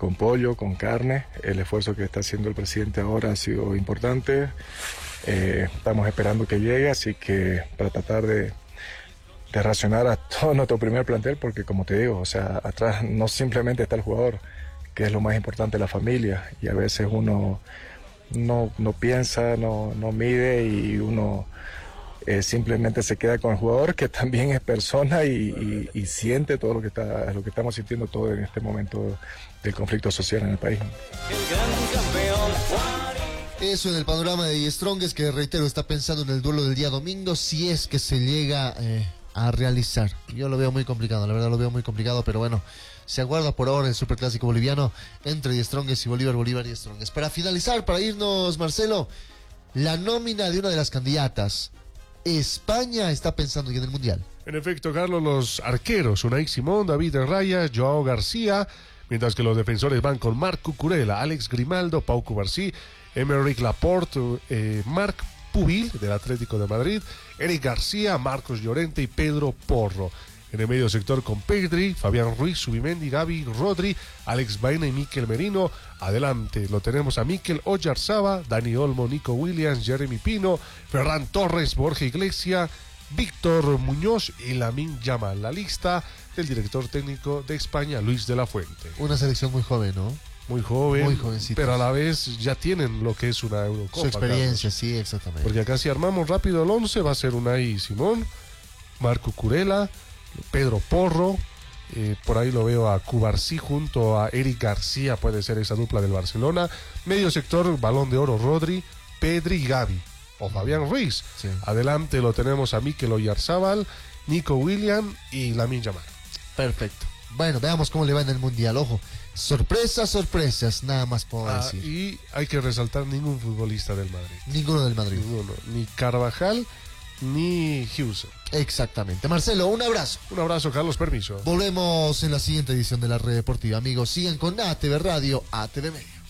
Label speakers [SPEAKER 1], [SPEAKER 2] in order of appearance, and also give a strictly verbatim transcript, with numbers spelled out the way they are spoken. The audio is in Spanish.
[SPEAKER 1] con pollo, con carne. El esfuerzo que está haciendo el presidente ahora ha sido importante. Eh, estamos esperando que llegue, así que para tratar de, de racionar a todo nuestro primer plantel, porque como te digo, o sea, atrás no simplemente está el jugador, que es lo más importante, la familia, y a veces uno no, no piensa, no, no mide y uno eh, simplemente se queda con el jugador, que también es persona y, y, y siente todo lo que está, lo que estamos sintiendo todo en este momento del conflicto social en el país.
[SPEAKER 2] Eso en el panorama de The Strongest, que reitero, está pensando en el duelo del día domingo, si es que se llega eh, a realizar. Yo lo veo muy complicado, la verdad lo veo muy complicado, pero bueno, se aguarda por ahora el superclásico boliviano entre The Strongest y Bolívar, Bolívar y The Strongest. Para finalizar, para irnos, Marcelo, la nómina de una de las candidatas. España está pensando ya en el Mundial.
[SPEAKER 3] En efecto, Carlos, los arqueros, Unai Simón, David Raya, Joao García, mientras que los defensores van con Marc Cucurella, Alex Grimaldo, Pau Cubarsí, Aymeric Laporte, eh, Marc Pubil, del Atlético de Madrid, Eric García, Marcos Llorente y Pedro Porro. En el medio sector con Pedri, Fabián Ruiz, Subimendi, Gavi, Rodri, Alex Baena y Mikel Merino. Adelante lo tenemos a Mikel Oyarzaba, Dani Olmo, Nico Williams, Jeremy Pino, Ferran Torres, Borja Iglesias, Víctor Muñoz y Lamine Yamal. La lista del director técnico de España, Luis de la Fuente.
[SPEAKER 2] Una selección muy joven, ¿no?
[SPEAKER 3] Muy joven,
[SPEAKER 2] muy jovencito,
[SPEAKER 3] pero a la vez ya tienen lo que es una Eurocopa.
[SPEAKER 2] Su experiencia,
[SPEAKER 3] Carlos.
[SPEAKER 2] Sí, exactamente.
[SPEAKER 3] Porque acá si armamos rápido el once, va a ser Unai Simón, Marc Cucurella, Pedro Porro, eh, por ahí lo veo a Cubarsí junto a Eric García, puede ser esa dupla del Barcelona. Medio sector, Balón de Oro, Rodri, Pedri y Gavi, o Fabián Ruiz.
[SPEAKER 2] Sí.
[SPEAKER 3] Adelante lo tenemos a Mikel Oyarzabal, Nico Williams y Lamine Yamal.
[SPEAKER 2] Perfecto. Bueno, veamos cómo le va en el Mundial. Ojo, sorpresas, sorpresas, nada más puedo
[SPEAKER 3] Ah,
[SPEAKER 2] decir.
[SPEAKER 3] y hay que resaltar ningún futbolista del Madrid.
[SPEAKER 2] Ninguno del Madrid.
[SPEAKER 3] Ninguno, ni Carvajal ni Hughes.
[SPEAKER 2] Exactamente. Marcelo, un abrazo.
[SPEAKER 3] Un abrazo, Carlos, permiso.
[SPEAKER 2] Volvemos en la siguiente edición de la Red Deportiva. Amigos, sigan con A T V Radio, A T V Media.